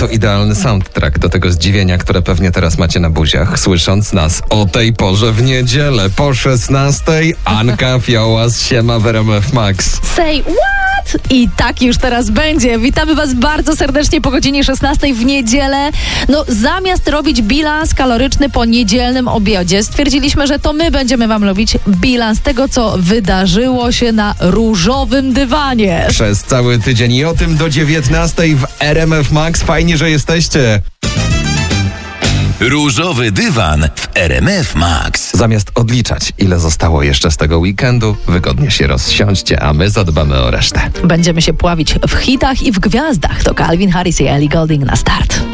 To idealny soundtrack do tego zdziwienia, które pewnie teraz macie na buziach, słysząc nas o tej porze w niedzielę po 16:00. Anka Fiołas, siema w RMF Max. Say what? I tak już teraz będzie. Witamy Was bardzo serdecznie po godzinie 16:00 w niedzielę. Zamiast robić bilans kaloryczny po niedzielnym obiedzie, stwierdziliśmy, że to my będziemy Wam robić bilans tego, co wydarzyło się na różowym dywanie. Przez cały tydzień i o tym do 19:00 w RMF Max. Fajnie, że jesteście. Różowy dywan w RMF Max. Zamiast odliczać, ile zostało jeszcze z tego weekendu, wygodnie się rozsiądźcie, a my zadbamy o resztę. Będziemy się pławić w hitach i w gwiazdach. To Calvin Harris i Ellie Goulding na start.